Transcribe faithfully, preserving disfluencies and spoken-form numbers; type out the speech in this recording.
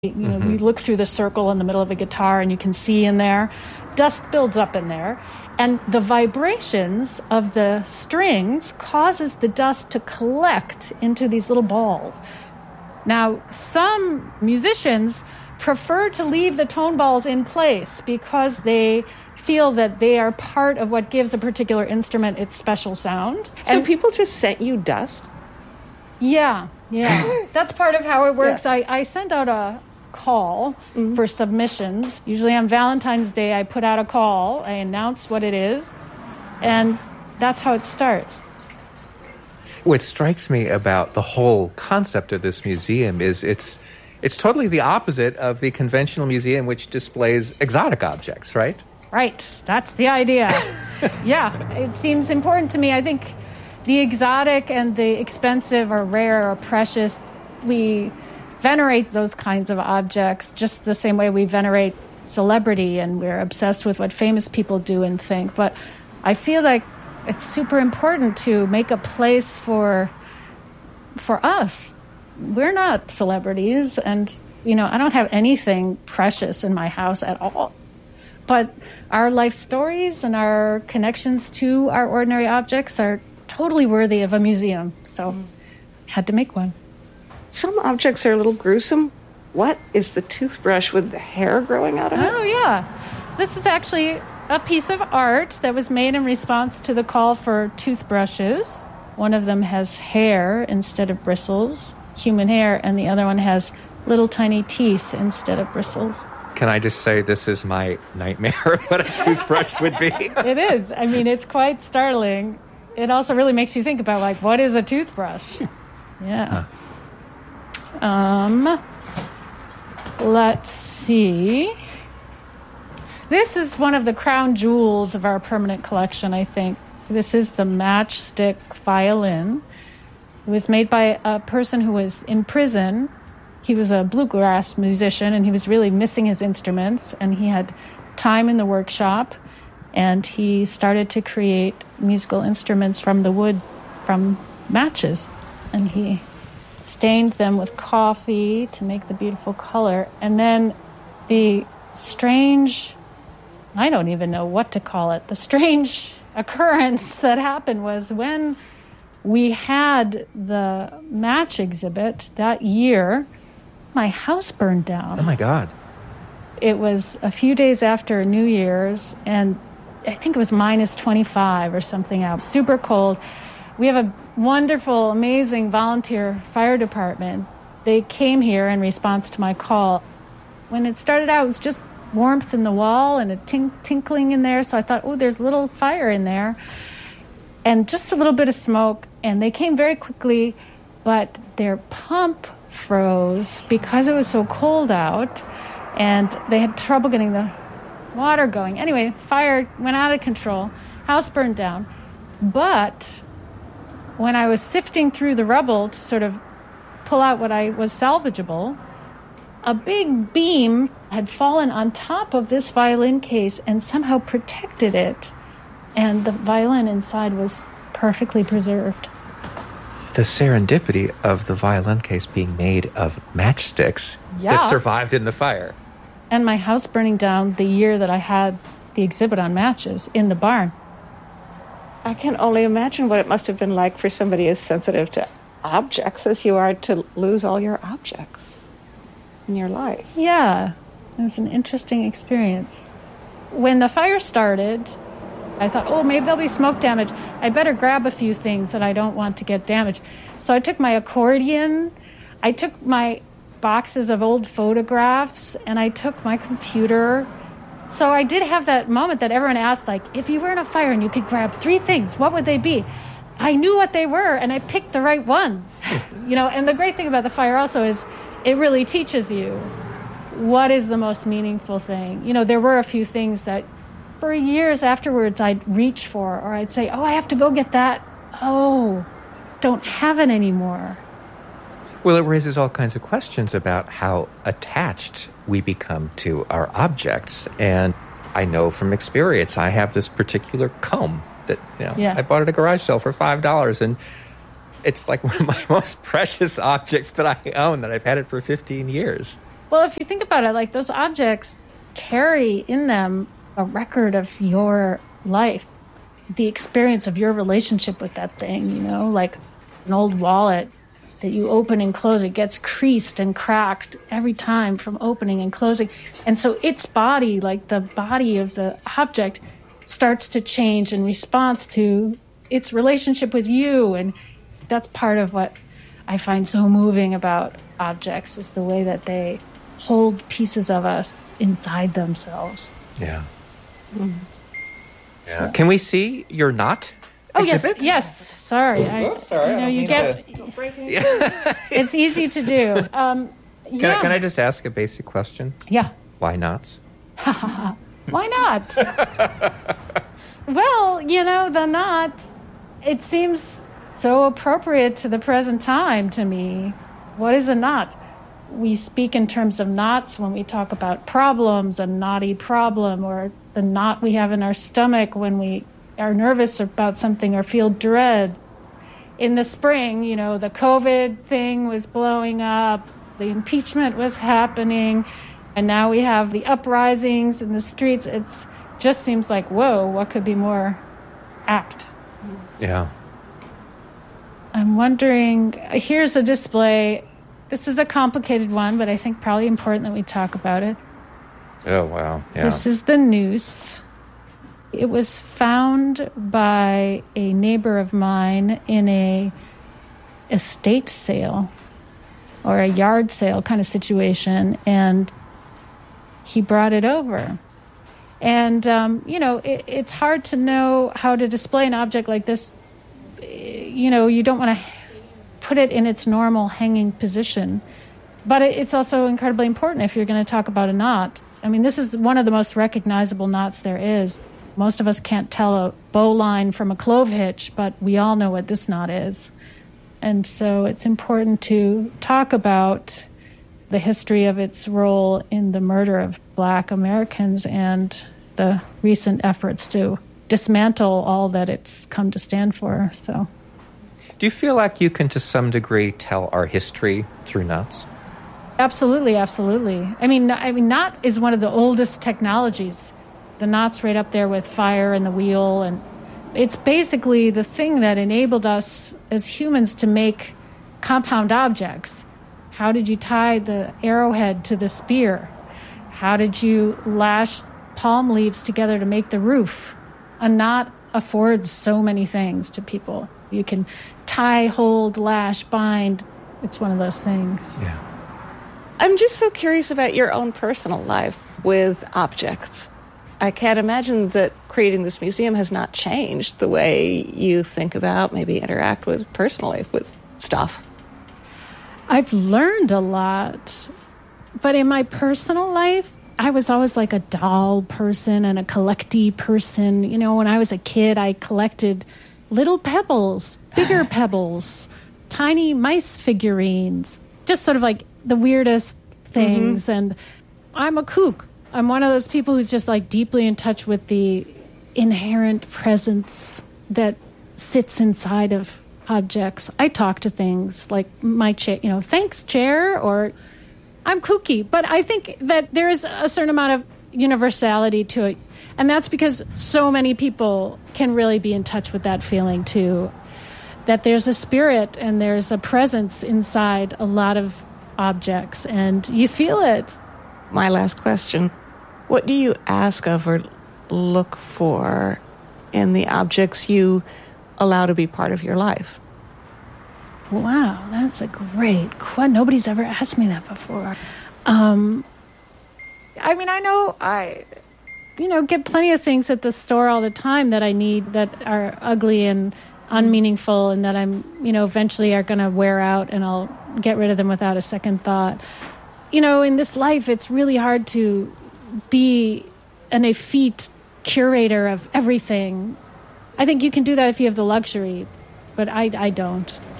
You know, mm-hmm. you look through the circle in the middle of a guitar and you can see in there, dust builds up in there. And the vibrations of the strings causes the dust to collect into these little balls. Now, some musicians prefer to leave the tone balls in place because they feel that they are part of what gives a particular instrument its special sound. So and people just sent you dust? Yeah, yeah. That's part of how it works. Yeah. I, I sent out a call mm-hmm. for submissions. Usually on Valentine's Day, I put out a call. I announce what it is, and that's how it starts. What strikes me about the whole concept of this museum is it's it's totally the opposite of the conventional museum, which displays exotic objects, right? Right. That's the idea. Yeah, it seems important to me. I think the exotic and the expensive or rare or precious, we venerate those kinds of objects just the same way we venerate celebrity, and we're obsessed with what famous people do and think. But I feel like it's super important to make a place for for us. We're not celebrities, and you know, I don't have anything precious in my house at all. But our life stories and our connections to our ordinary objects are totally worthy of a museum. So I had to make one. Some objects are a little gruesome. What is the toothbrush with the hair growing out of it? Oh, yeah. This is actually a piece of art that was made in response to the call for toothbrushes. One of them has hair instead of bristles, human hair, and the other one has little tiny teeth instead of bristles. Can I just say this is my nightmare of what a toothbrush would be? It is. I mean, it's quite startling. It also really makes you think about, like, what is a toothbrush? Yeah. Huh. Um, let's see. This is one of the crown jewels of our permanent collection, I think. This is the Matchstick violin. It was made by a person who was in prison. He was a bluegrass musician, and he was really missing his instruments, and he had time in the workshop, and he started to create musical instruments from the wood from matches, and he stained them with coffee to make the beautiful color. And then the strange, I don't even know what to call it, the strange occurrence that happened was when we had the match exhibit that year, my house burned down. Oh, my God. It was a few days after New Year's, and I think it was minus twenty-five or something out. Super cold. We have a wonderful, amazing volunteer fire department. They came here in response to my call. When it started out, it was just warmth in the wall and a tink- tinkling in there, so I thought, oh, there's a little fire in there. And just a little bit of smoke, and they came very quickly, but their pump froze because it was so cold out, and they had trouble getting the water going. Anyway, fire went out of control. House burned down. But when I was sifting through the rubble to sort of pull out what I was salvageable, a big beam had fallen on top of this violin case and somehow protected it, and the violin inside was perfectly preserved. The serendipity of the violin case being made of matchsticks yeah. that survived in the fire. And my house burning down the year that I had the exhibit on matches in the barn. I can only imagine what it must have been like for somebody as sensitive to objects as you are to lose all your objects in your life. Yeah, it was an interesting experience. When the fire started, I thought, oh, maybe there'll be smoke damage. I better grab a few things that I don't want to get damaged. So I took my accordion, I took my boxes of old photographs, and I took my computer. So I did have that moment that everyone asked, like, if you were in a fire and you could grab three things, what would they be? I knew what they were, and I picked the right ones. You know, and the great thing about the fire also is it really teaches you what is the most meaningful thing. You know, there were a few things that for years afterwards I'd reach for, or I'd say, oh, I have to go get that. Oh, don't have it anymore. Well, it raises all kinds of questions about how attached we become to our objects. And I know from experience, I have this particular comb that, you know, yeah. I bought at a garage sale for five dollars, and it's like one of my most precious objects that I own, that I've had it for fifteen years. Well, if you think about it, like those objects carry in them a record of your life, the experience of your relationship with that thing, you know, like an old wallet that you open and close. It gets creased and cracked every time from opening and closing. And so its body, like the body of the object, starts to change in response to its relationship with you. And that's part of what I find so moving about objects, is the way that they hold pieces of us inside themselves. Yeah. Mm. Yeah. So. Can we see your knot Oh, exhibit? yes, yes. Sorry. I, Oops, sorry. You know, I you get... To... It's easy to do. Um, can, yeah. I, can I just ask a basic question? Yeah. Why knots? Why not? Well, you know, the knot, it seems so appropriate to the present time to me. What is a knot? We speak in terms of knots when we talk about problems, a knotty problem, or the knot we have in our stomach when we are nervous about something or feel dread. In the spring, you know, the COVID thing was blowing up, the impeachment was happening, and now we have the uprisings in the streets. It's just seems like, whoa, what could be more apt? Yeah. I'm wondering, here's a display. This is a complicated one, but I think probably important that we talk about it. Oh, wow. Yeah. This is the noose. It was found by a neighbor of mine in a estate sale or a yard sale kind of situation, and he brought it over. And, um, you know, it, it's hard to know how to display an object like this. You know, you don't want to put it in its normal hanging position. But it, it's also incredibly important if you're going to talk about a knot. I mean, this is one of the most recognizable knots there is. Most of us can't tell a bowline from a clove hitch, but we all know what this knot is. And so it's important to talk about the history of its role in the murder of Black Americans and the recent efforts to dismantle all that it's come to stand for. So, do you feel like you can, to some degree, tell our history through knots? Absolutely, absolutely. I mean, I mean, knot is one of the oldest technologies. The knot's right up there with fire and the wheel, and it's basically the thing that enabled us as humans to make compound objects. How did you tie the arrowhead to the spear? How did you lash palm leaves together to make the roof? A knot affords so many things to people. You can tie, hold, lash, bind. It's one of those things. Yeah. I'm just so curious about your own personal life with objects. I can't imagine that creating this museum has not changed the way you think about, maybe interact with personally with stuff. I've learned a lot, but in my personal life, I was always like a doll person and a collecty person. You know, when I was a kid, I collected little pebbles, bigger pebbles, tiny mice figurines, just sort of like the weirdest things. Mm-hmm. And I'm a kook. I'm one of those people who's just like deeply in touch with the inherent presence that sits inside of objects. I talk to things like my chair, you know, thanks chair, or I'm kooky. But I think that there is a certain amount of universality to it. And that's because so many people can really be in touch with that feeling too, that there's a spirit and there's a presence inside a lot of objects, and you feel it. My last question, what do you ask of or look for in the objects you allow to be part of your life? Wow, that's a great question. Nobody's ever asked me that before. Um, I mean, I know I, you know, get plenty of things at the store all the time that I need that are ugly and unmeaningful and that I'm, you know, eventually are going to wear out and I'll get rid of them without a second thought. You know, in this life, it's really hard to be an effete curator of everything. I think you can do that if you have the luxury, but I, I don't.